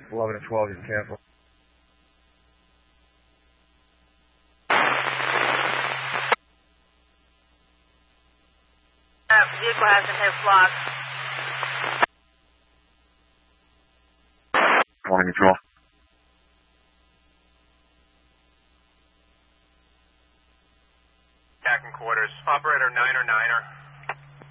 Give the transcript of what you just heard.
11 and 12, you can cancel. Vehicle has been hit blocked. Morning control. Back in quarters. Operator 9er.